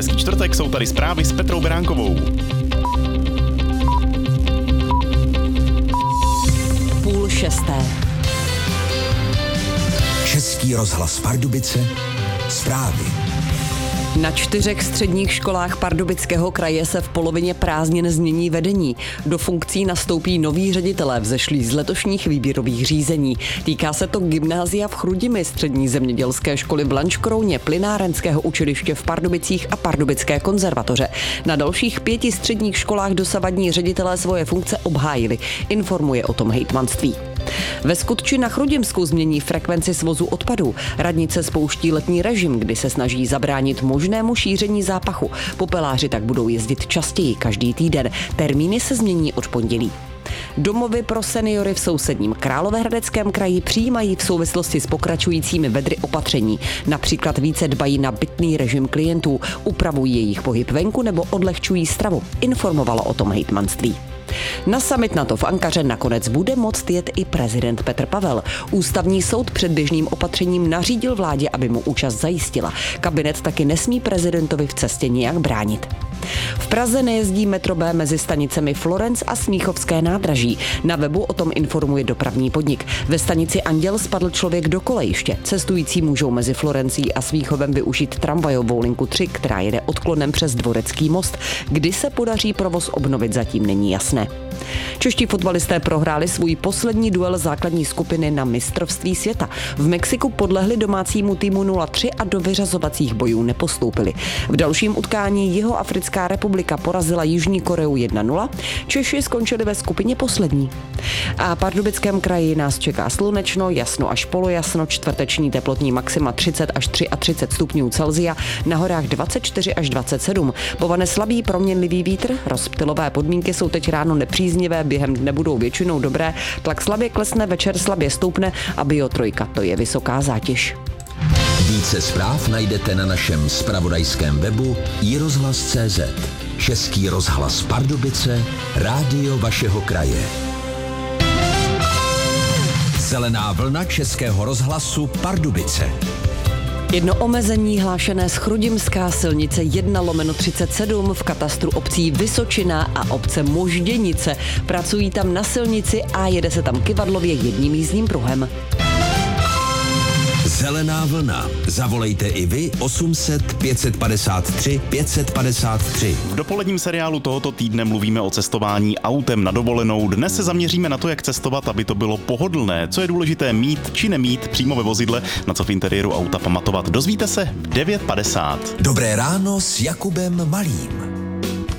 Hezký čtvrtek, jsou tady zprávy s Petrou Beránkovou. 5:30. Český rozhlas Pardubice, zprávy. Na 4 středních školách Pardubického kraje se v polovině prázdnin změní vedení. Do funkcí nastoupí noví ředitelé vzešlí z letošních výběrových řízení. Týká se to gymnázia v Chrudimi, střední zemědělské školy v Lanškrouně, plynárenského učiliště v Pardubicích a Pardubické konzervatoře. Na dalších 5 středních školách dosavadní ředitelé svoje funkce obhájili, informuje o tom hejtmanství. Ve Skutči na Chrudimsku změní frekvenci svozu odpadů. Radnice spouští letní režim, kdy se snaží zabránit možnému šíření zápachu. Popeláři tak budou jezdit častěji každý týden. Termíny se změní od pondělí. Domovy pro seniory v sousedním Královéhradeckém kraji přijímají v souvislosti s pokračujícími vedry opatření. Například více dbají na pitný režim klientů, upravují jejich pohyb venku nebo odlehčují stravu, informovalo o tom hejtmanství. Na summit NATO v Ankaře nakonec bude moct jet i prezident Petr Pavel. Ústavní soud před běžným opatřením nařídil vládě, aby mu účast zajistila. Kabinet taky nesmí prezidentovi v cestě nijak bránit. V Praze nejezdí metro B mezi stanicemi Florence a Smíchovské nádraží. Na webu o tom informuje dopravní podnik. Ve stanici Anděl spadl člověk do kolejiště. Cestující můžou mezi Florencí a Smíchovem využít tramvajovou linku 3, která jede odklonem přes Dvorecký most. Kdy se podaří provoz obnovit, zatím není jasné. Čeští fotbalisté prohráli svůj poslední duel základní skupiny na mistrovství světa. V Mexiku podlehli domácímu týmu 0-3 a do vyřazovacích bojů nepostoupili. V dalším utkání Jihoafrická republika porazila Jižní Koreu 1-0. Češi skončili ve skupině poslední. A v Pardubickém kraji nás čeká slunečno, jasno až polojasno, čtvrteční teplotní maxima 30 až 33 stupňů Celsia, na horách 24 až 27. Povane slabý proměnlivý vítr, rozptylové podmínky jsou teď ráno nepříznivé, během dne budou většinou dobré, tlak slabě klesne, večer slabě stoupne a Bio3, to je vysoká zátěž. Více zpráv najdete na našem zpravodajském webu iRozhlas.cz. Český rozhlas Pardubice, rádio vašeho kraje. Zelená vlna Českého rozhlasu Pardubice. Jedno omezení hlášené z Chrudimská silnice 1/37 v katastru obcí Vysočina a obce Možděnice. Pracují tam na silnici a jede se tam kyvadlově jedním jízdním pruhem. Zelená vlna. Zavolejte i vy 800 553 553. V dopoledním seriálu tohoto týdne mluvíme o cestování autem na dovolenou. Dnes se zaměříme na to, jak cestovat, aby to bylo pohodlné. Co je důležité mít či nemít přímo ve vozidle, na co v interiéru auta pamatovat. Dozvíte se v 9:50. Dobré ráno s Jakubem Malým.